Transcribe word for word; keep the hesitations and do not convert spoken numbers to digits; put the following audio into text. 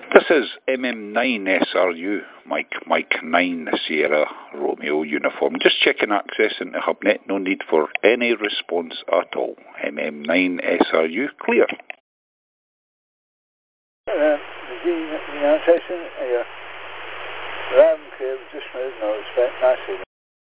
This is M M nine S R U, Mike, Mike nine Sierra Romeo uniform. Just checking access into HubNet, no need for any response at all. M M nine S R U, clear. Uh, the, the, the, the, the, the, the, the, the, just moved, no respect, nicely.